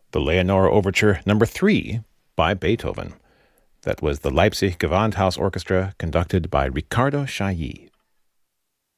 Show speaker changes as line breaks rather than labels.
the Leonore Overture No. 3 by Beethoven. That was the Leipzig Gewandhaus Orchestra, conducted by Riccardo Chailly.